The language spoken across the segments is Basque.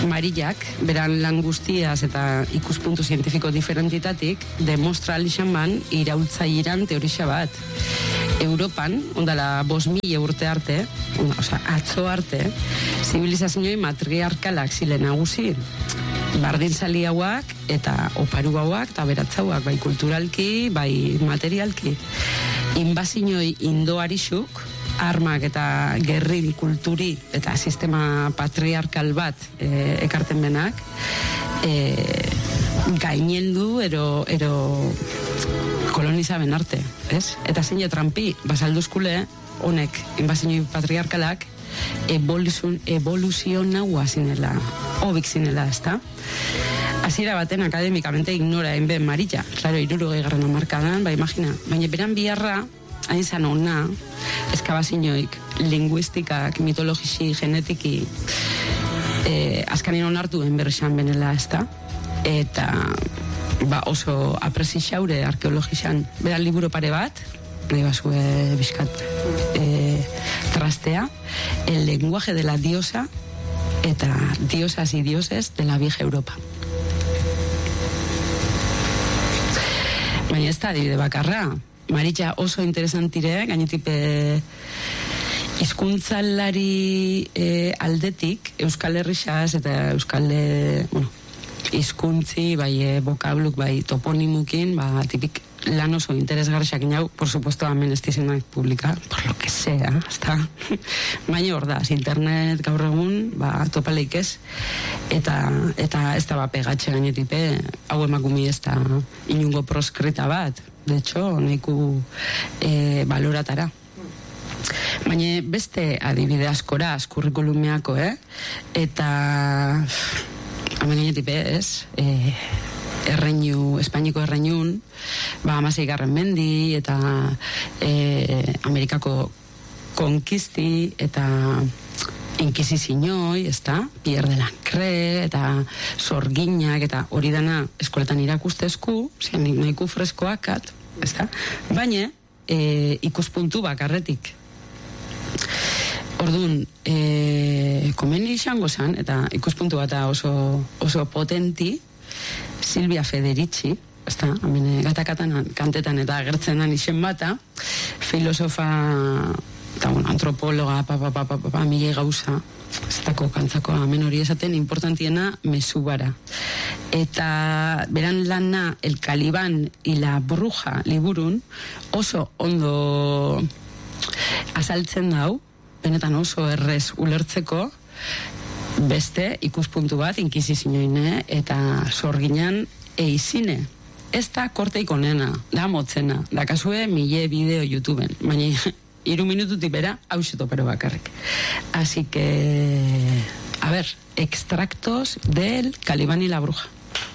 Marillak, beran lan guztiaz eta ikuspuntu zientifiko diferentitatik, demostra alixan ban, iraultzaileran teorixa bat. Europan, ondala 5.000 urte arte, atzo arte, zibilizazioa matriarkalak ziren nagusi, bardintzali hauak eta oparu hauak eta beratzauak, bai kulturalki, bai materialki. Inbazinoi indoarixuk, armak eta gerrin kulturi eta sistema patriarkal bat ekarten benak, gainendu ero kolonizaben arte, ez? Eta zein trampi, basalduzkule, honek, inbazinoi patriarkalak, evoluzio nahua zinela, hobik zinela, ezta? Hasiera baten akademikamente ignora enben Marilla, claro, 60. hamarkadan, ba, imagina, baina beran biharra, hain zan ona, eskabazinoik, linguistikak, mitologisi, genetiki, azkanin onartu enberresan benela, ezta? Eta ba, oso aprezixaure arkeologizan, beran liburu pare bat, nahi basue bizkat trastea, el lenguaje de la diosa eta diosas y dioses de la vieja Europa. Baina ez da adibide bakarra, Marilla oso interesantire, gainetipe hizkuntzalari aldetik, Euskal Herrixaz eta Euskal hizkuntzi, bai bokabluk, bai toponimukin, ba tipik lan oso interesgarriak inau, por supuesto, hemen ez dizenak publikar, por lo que sea, hasta baina hor da, internet gaur egun, ba, topaleik ez, eta ez da ba pegatxe gainetipe, hau emakumi ez da inungo proskrita bat, de hecho, nahiko baloratara. Baina beste adibide askora, kurrikulumeako, eta hemen gainetipe ez, erreinu, Espainiko erreinun, ba, 16. mendi, eta Amerikako konkisti, eta inkizizinoi, ezta? Pierre de Lancre, eta sorginak, eta hori dana eskoletan irakustezku, zian nahiko freskoakat, ezta? Baina, ikuspuntu bakarretik. Orduan, komeni izango zen, eta ikuspuntu bat oso potenti, Silvia Federici, ezta, gatakatan kantetan eta agertzen dan izen bata, filosofa, eta antropologa, milei gauza, ez dako kantzako hemen hori esaten, importantiena mesubara. Eta beran lana, El Calibán y la Bruja liburun, oso ondo azaltzen dau, benetan oso errez ulertzeko, beste ikuspuntu bat inkizizioine eta sorginan eizine. Ez da korteik onena, da motzena, da kasue 1000 bideo YouTubeen, baina 3 minututik bera, hauseto pero bakarrik. Así que, a ver, extractos del Calibán y la Bruja.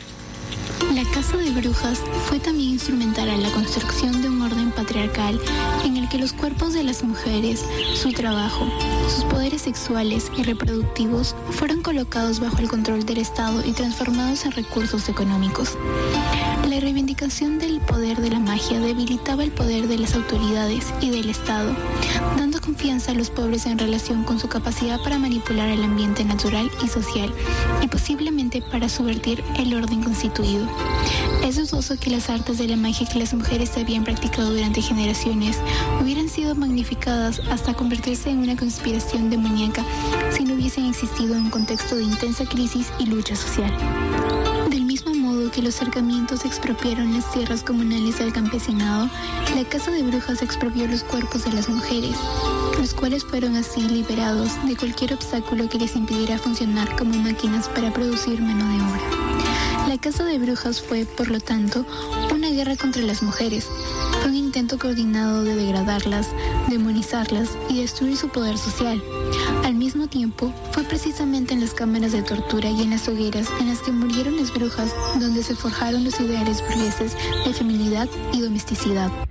La caza de brujas fue también instrumental en la construcción de un orden patriarcal en el que los cuerpos de las mujeres, su trabajo, sus poderes sexuales y reproductivos fueron colocados bajo el control del Estado y transformados en recursos económicos. La reivindicación del poder de la magia debilitaba el poder de las autoridades y del Estado, dando confianza a los pobres en relación con su capacidad para manipular el ambiente natural y social, y posiblemente para subvertir el orden constituido. Es dudoso que las artes de la magia que las mujeres habían practicado durante generaciones hubieran sido magnificadas hasta convertirse en una conspiración demoníaca si no hubiesen existido en un contexto de intensa crisis y lucha social. Del mismo modo que los cercamientos expropiaron las tierras comunales del campesinado, la caza de brujas expropió los cuerpos de las mujeres, los cuales fueron así liberados de cualquier obstáculo que les impidiera funcionar como máquinas para producir mano de obra. La caza de brujas fue, por lo tanto, una guerra contra las mujeres. Fue un intento coordinado de degradarlas, demonizarlas y destruir su poder social. Al mismo tiempo, fue precisamente en las cámaras de tortura y en las hogueras en las que murieron las brujas donde se forjaron los ideales burgueses de feminidad y domesticidad.